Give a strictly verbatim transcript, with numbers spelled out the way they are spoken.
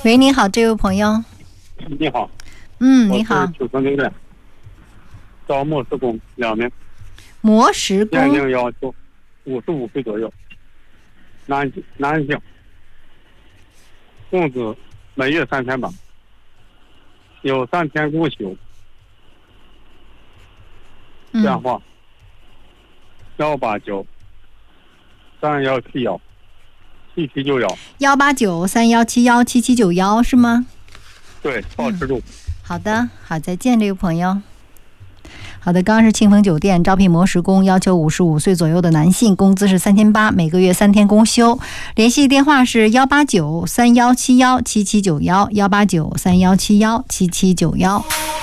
喂，你好，这位朋友。 你好。 嗯，你好。 我是九城酒店招磨石工两名。 磨石工。 年龄要求五十五岁左右，男男性，工资每月三千八，有三天公休。电话幺八九三幺七幺七七九幺。 幺八九三幺七幺七七九幺是吗？ 对，保持住、嗯。 好的，好，再见，这位朋友。好的，刚刚是庆丰酒店招聘磨石工，要求五十五岁左右的男性，工资是三千八，每个月三天公休。联系电话是幺八九三幺七幺七七九幺，幺八九三幺七幺七七九幺。